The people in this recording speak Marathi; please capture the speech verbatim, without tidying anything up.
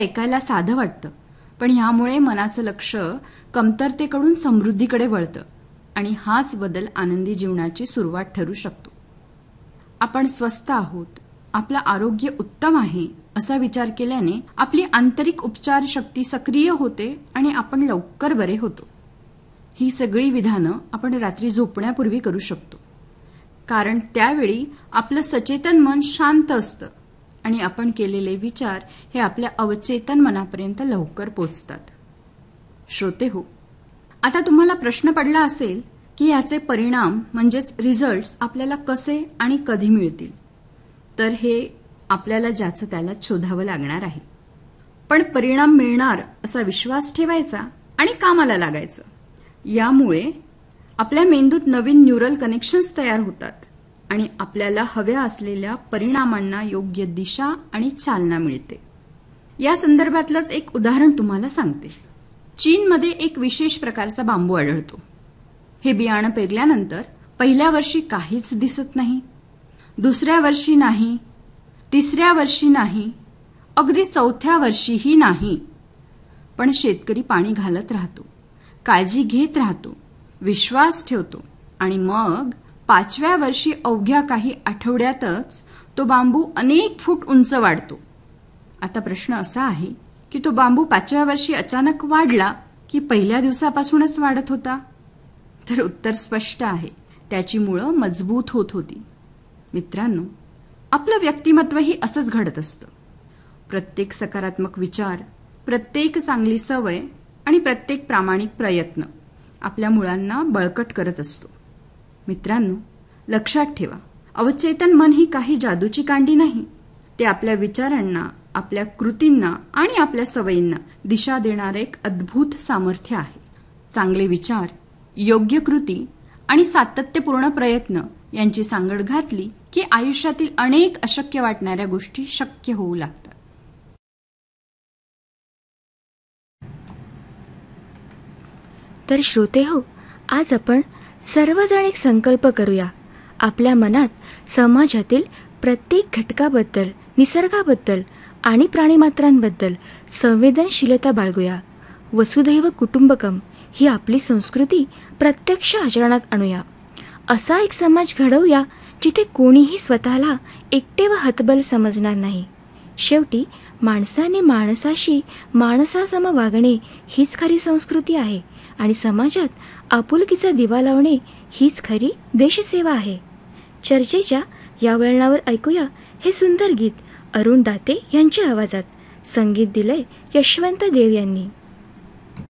ऐकायला साधं वाटतं, पण ह्यामुळे मनाचं लक्ष कमतरतेकडून समृद्धीकडे वळतं आणि हाच बदल आनंदी जीवनाची सुरुवात ठरू शकतो. आपण स्वस्थ आहोत, आपलं आरोग्य उत्तम आहे असा विचार केल्याने आपली आंतरिक उपचार शक्ती सक्रिय होते आणि आपण लवकर बरे होतो. ही सगळी विधानं आपण रात्री झोपण्यापूर्वी करू शकतो, कारण त्यावेळी आपलं सचेतन मन शांत असतं आणि आपण केलेले विचार हे आपल्या अवचेतन मनापर्यंत लवकर पोचतात. श्रोते हो, आता तुम्हाला प्रश्न पडला असेल की याचे परिणाम म्हणजेच रिझल्ट्स आपल्याला कसे आणि कधी मिळतील. तर हे आपल्याला ज्याचं त्याला शोधावं लागणार आहे. पण परिणाम मिळणार असा विश्वास ठेवायचा आणि कामाला लागायचं. यामुळे आपल्या मेंदूत नवीन न्यूरल कनेक्शन्स तयार होतात आणि आपल्याला हव्या असलेल्या परिणामांना योग्य दिशा आणि चालना मिळते. या संदर्भातलंच एक उदाहरण तुम्हाला सांगते. चीनमध्ये एक विशेष प्रकारचा बांबू आढळतो. हे बियाणं पेरल्यानंतर पहिल्या वर्षी काहीच दिसत नाही, दुसऱ्या वर्षी नाही, तिसऱ्या वर्षी नाही, अगदी चौथ्या वर्षीही नाही. पण शेतकरी पाणी घालत राहतो, काळजी घेत राहतो, विश्वास ठेवतो आणि मग पाचव्या वर्षी अवघ्या काही आठवड्यातच तो बांबू अनेक फूट उंच वाढतो. आता प्रश्न असा आहे की तो बांबू पाचव्या वर्षी अचानक वाढला की पहिल्या दिवसापासूनच वाढत होता? तर उत्तर स्पष्ट आहे, त्याची मुळं मजबूत होत होती. मित्रांनो, आपलं व्यक्तिमत्वही असंच घडत असतं. प्रत्येक सकारात्मक विचार, प्रत्येक चांगली सवय आणि प्रत्येक प्रामाणिक प्रयत्न आपल्या मुळांना बळकट करत असतो. मित्रांनो, लक्षात ठेवा, अवचेतन मन ही काही जादूची कांडी नाही. ते आपल्या विचारांना, आपल्या कृतींना आणि आपल्या सवयींना दिशा देणारं एक अद्भुत सामर्थ्य आहे. चांगले विचार, योग्य कृती आणि सातत्यपूर्ण प्रयत्न यांची सांगड घातली की आयुष्यातील अनेक अशक्य वाटणाऱ्या गोष्टी शक्य होऊ लागतात. तर श्रोते हो, आज आपण सर्वजण एक संकल्प करूया. आपल्या मनात समाजातील प्रत्येक घटकाबद्दल, निसर्गाबद्दल आणि प्राणीमात्रांबद्दल संवेदनशीलता बाळगूया. वसुधैव कुटुंबकम ही आपली संस्कृती प्रत्यक्ष आचरणात आणूया. असा एक समाज घडवूया जिथे कोणीही स्वतःला एकटे व हतबल समजणार नाही. शेवटी माणसाने माणसाशी माणसासम वागणे हीच खरी संस्कृती आहे आणि समाजात आपुलकीचा दिवा लावणे हीच खरी देशसेवा आहे. चर्चेच्या या वळणावर ऐकूया हे सुंदर गीत अरुण दाते यांच्या आवाजात. संगीत दिलंय यशवंत देव यांनी.